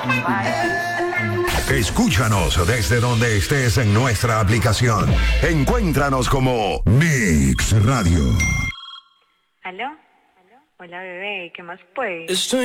Escúchanos desde donde estés en nuestra aplicación. Encuéntranos como Mix Radio. ¿Aló? Hola, bebé, ¿qué más pues?